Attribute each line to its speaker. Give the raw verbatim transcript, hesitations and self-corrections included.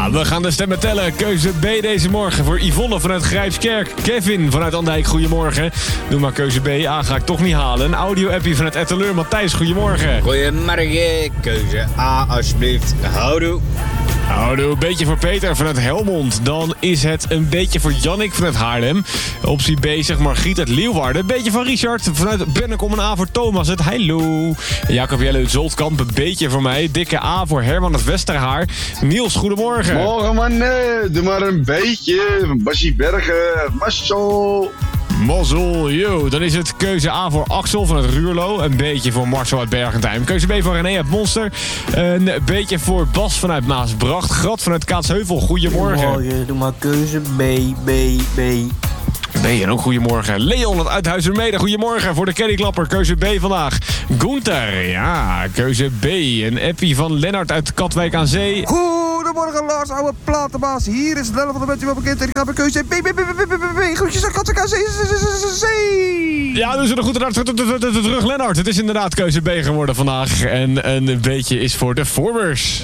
Speaker 1: Ja, we gaan de stemmen tellen. Keuze B deze morgen voor Yvonne vanuit Grijpskerk. Kevin vanuit Andijk, goedemorgen. Doe maar keuze B. A ga ik toch niet halen. Een audio-appie vanuit Etteleur. Matthijs, goedemorgen.
Speaker 2: Goedemorgen. Keuze A, alsjeblieft. Houdoe.
Speaker 1: Houdoe, een beetje voor Peter vanuit Helmond. Dan is het een beetje voor Jannik vanuit Haarlem. Optie B, zeg Margriet uit Leeuwarden. Een beetje van Richard vanuit Bennekom. Een A voor Thomas uit Heilo. Jacob Jelle uit Zoltkamp, een beetje voor mij. Dikke A voor Herman uit Westerhaar. Niels, goedemorgen.
Speaker 3: Morgen man, nee, doe maar een beetje. Bassie Bergen, Marcel.
Speaker 1: Mazzel, yo. Dan is het keuze A voor Axel vanuit Ruurlo. Een beetje voor Marcel uit Bergentijn. Keuze B voor René uit Monster. Een beetje voor Bas vanuit Maasbracht. Grat vanuit Kaatsheuvel. Goedemorgen.
Speaker 4: Goedemorgen, doe maar keuze B, B, B.
Speaker 1: B en ook goedemorgen. Leon uit Uithuizermede. Goedemorgen voor de Caddyklapper. Keuze B vandaag. Gunther, ja, keuze B. Een appie van Lennart uit Katwijk aan Zee.
Speaker 5: Goedemorgen Lars, oude platenbaas. Hier is het Lennart van de Bentje wel bekend. En ik ga mijn keuze B, B, B, B, B, B, B. Groetjes aan Katwijk aan Zee.
Speaker 1: Ja, dus een goede raad terug, Lennart. Het is inderdaad keuze B geworden vandaag. En een beetje is voor de Forbers.